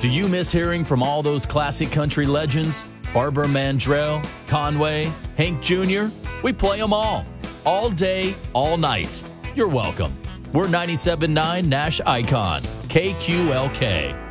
Do you miss hearing from all those classic country legends? Barbara Mandrell, Conway, Hank Jr.? We play them all day, all night. You're welcome. We're 97.9 Nash Icon, KQLK.